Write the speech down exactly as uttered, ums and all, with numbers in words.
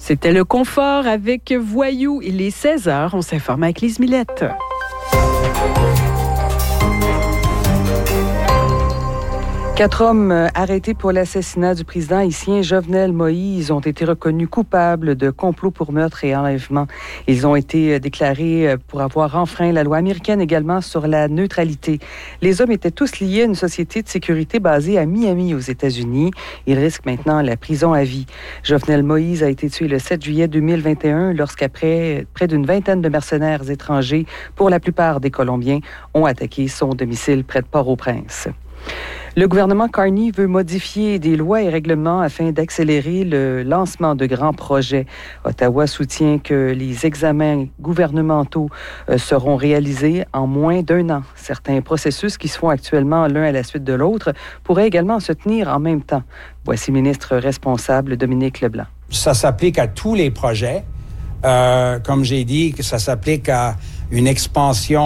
C'était Le Confort avec Voyou. Il est seize heures. On s'informe avec Lise Millette. Quatre hommes arrêtés pour l'assassinat du président haïtien Jovenel Moïse ont été reconnus coupables de complot pour meurtre et enlèvement. Ils ont été déclarés pour avoir enfreint la loi américaine également sur la neutralité. Les hommes étaient tous liés à une société de sécurité basée à Miami, aux États-Unis. Ils risquent maintenant la prison à vie. Jovenel Moïse a été tué le sept juillet deux mille vingt et un lorsqu'après près d'une vingtaine de mercenaires étrangers, pour la plupart des Colombiens, ont attaqué son domicile près de Port-au-Prince. Le gouvernement Carney veut modifier des lois et règlements afin d'accélérer le lancement de grands projets. Ottawa soutient que les examens gouvernementaux euh, seront réalisés en moins d'un an. Certains processus qui se font actuellement l'un à la suite de l'autre pourraient également se tenir en même temps. Voici le ministre responsable, Dominique Leblanc. Ça s'applique à tous les projets. Euh, comme j'ai dit, que ça s'applique à une expansion